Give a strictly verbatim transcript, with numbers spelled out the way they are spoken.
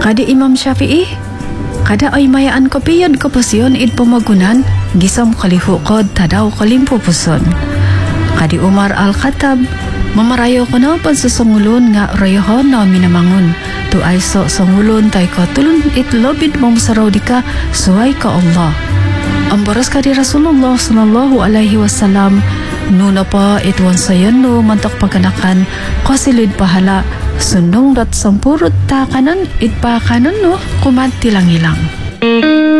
Kadi Imam Syafi'i, kada ay mayaan ko piyod ko pusyon id pamagunan, gisam kalihu kod tadaw kalimpo puson. Kadi Umar Al-Khattab, mamarayo ko na pagsusungulon nga rayohon na minamangon. Tu ay so sungulon tay ko tulun itlobid mong sarawdika suway ka Allah. Ang baras kadi Rasulullah sallallahu alaihi wasallam, nuna pa itwan sayon no mantok pagkanakan kasilid pahala sunong dat sampurot ta kanan itpa kanon no kumanti lang ilang.